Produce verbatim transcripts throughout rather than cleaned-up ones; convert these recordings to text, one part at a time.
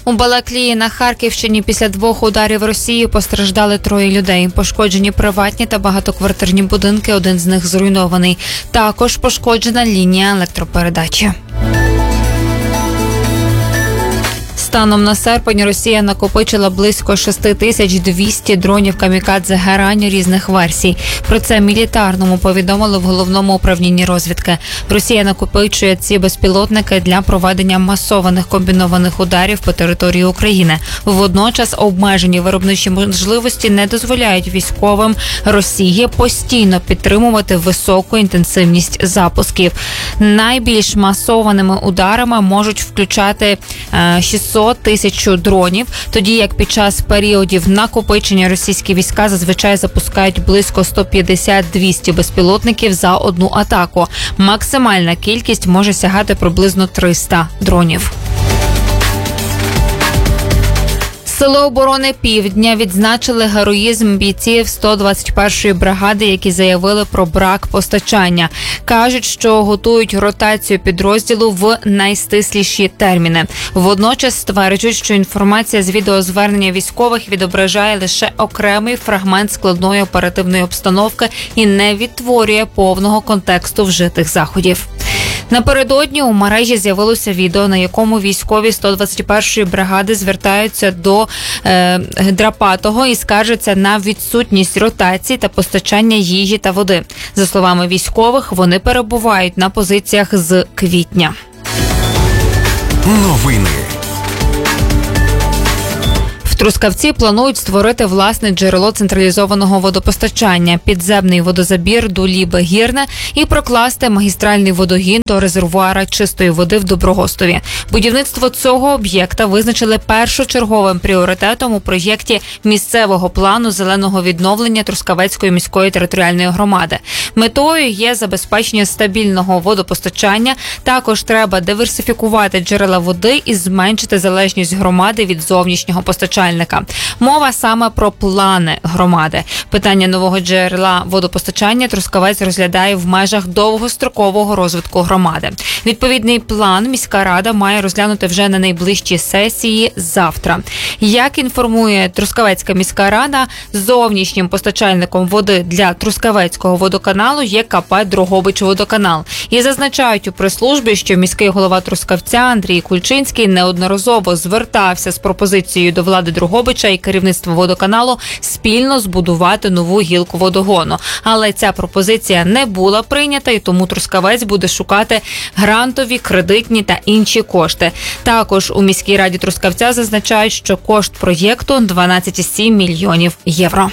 У Балаклії на Харківщині після двох ударів Росії постраждали троє людей. Пошкоджені приватні та багатоквартирні будинки, один з них зруйнований. Також пошкоджена лінія електропередачі. Станом на серпень Росія накопичила близько шість тисяч двісті дронів камікадзе «Герань» різних версій. Про це мілітарному повідомили в Головному управлінні розвідки. Росія накопичує ці безпілотники для проведення масованих комбінованих ударів по території України. Водночас обмежені виробничі можливості не дозволяють військовим Росії постійно підтримувати високу інтенсивність запусків. Найбільш масованими ударами можуть включати шістсот тисяч дронів, тоді як під час періодів накопичення російські війська зазвичай запускають близько сто п'ятдесят - двісті безпілотників за одну атаку. Максимальна кількість може сягати приблизно триста дронів. Сили оборони Півдня відзначили героїзм бійців сто двадцять першої бригади, які заявили про брак постачання. Кажуть, що готують ротацію підрозділу в найстисліші терміни. Водночас стверджують, що інформація з відеозвернення військових відображає лише окремий фрагмент складної оперативної обстановки і не відтворює повного контексту вжитих заходів. Напередодні у мережі з'явилося відео, на якому військові сто двадцять першої бригади звертаються до е, Драпатого і скаржаться на відсутність ротації та постачання їжі та води. За словами військових, вони перебувають на позиціях з квітня. Новини. В Трускавці планують створити власне джерело централізованого водопостачання, підземний водозабір Дулібе-Гірне і прокласти магістральний водогін до резервуара чистої води в Доброгостові. Будівництво цього об'єкта визначили першочерговим пріоритетом у проєкті місцевого плану зеленого відновлення Трускавецької міської територіальної громади. Метою є забезпечення стабільного водопостачання. Також треба диверсифікувати джерела води і зменшити залежність громади від зовнішнього постачання. Мова саме про плани громади. Питання нового джерела водопостачання Трускавець розглядає в межах довгострокового розвитку громади. Відповідний план міська рада має розглянути вже на найближчій сесії завтра. Як інформує Трускавецька міська рада, зовнішнім постачальником води для Трускавецького водоканалу є ка пе «Дрогобичводоканал». І зазначають у прес-службі, що міський голова Трускавця Андрій Кульчинський неодноразово звертався з пропозицією до влади Дрогобича і керівництва водоканалу спільно збудувати нову гілку водогону. Але ця пропозиція не була прийнята, і тому Трускавець буде шукати грантові, кредитні та інші кошти. Також у міській раді Трускавця зазначають, що кошт проєкту – дванадцять цілих сім мільйонів євро.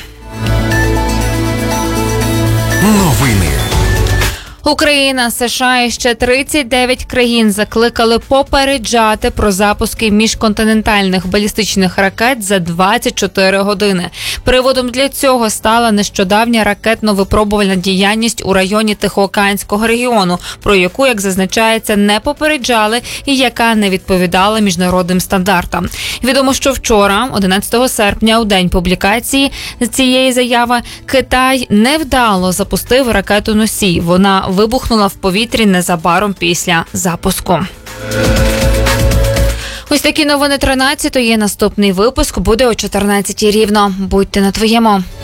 Новини. Україна, США і ще тридцять дев'ять країн закликали попереджати про запуски міжконтинентальних балістичних ракет за двадцять чотири години. Приводом для цього стала нещодавня ракетно-випробувальна діяльність у районі Тихоокеанського регіону, про яку, як зазначається, не попереджали і яка не відповідала міжнародним стандартам. Відомо, що вчора, одинадцятого серпня, у день публікації цієї заяви, Китай невдало запустив ракету-носій. Вона вибухнула в повітрі незабаром після запуску. Ось такі новини тринадцятої. Наступний випуск буде о чотирнадцятій рівно. Будьте на твоєму.